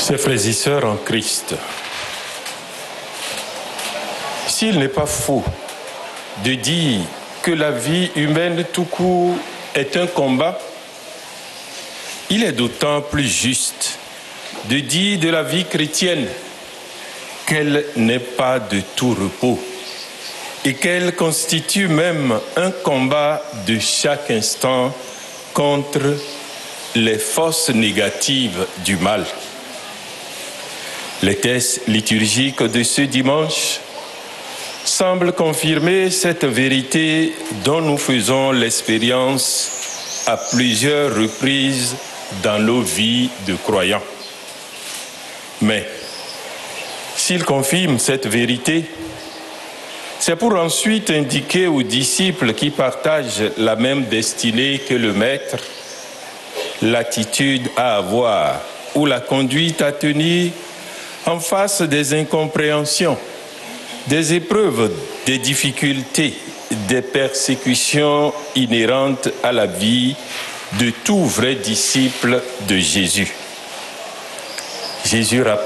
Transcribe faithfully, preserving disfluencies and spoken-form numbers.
Chers frères et sœurs en Christ, s'il n'est pas faux de dire que la vie humaine tout court est un combat, il est d'autant plus juste de dire de la vie chrétienne qu'elle n'est pas de tout repos et qu'elle constitue même un combat de chaque instant contre les forces négatives du mal. Les textes liturgiques de ce dimanche semblent confirmer cette vérité dont nous faisons l'expérience à plusieurs reprises dans nos vies de croyants. Mais s'ils confirment cette vérité, c'est pour ensuite indiquer aux disciples qui partagent la même destinée que le Maître l'attitude à avoir ou la conduite à tenir en face des incompréhensions, des épreuves, des difficultés, des persécutions inhérentes à la vie de tout vrai disciple de Jésus. Jésus rappelle